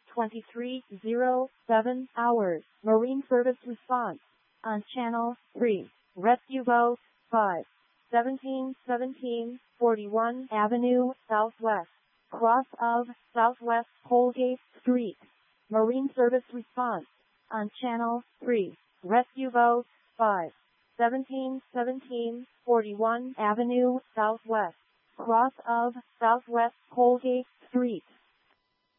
23:07 hours. Marine Service response on Channel 3. Rescue boat 5. 1717 41 Avenue Southwest. Cross of Southwest Holgate Street. Marine Service response on Channel 3. Rescue boat 5. 1717 41 Avenue Southwest. Cross of Southwest Holgate Street.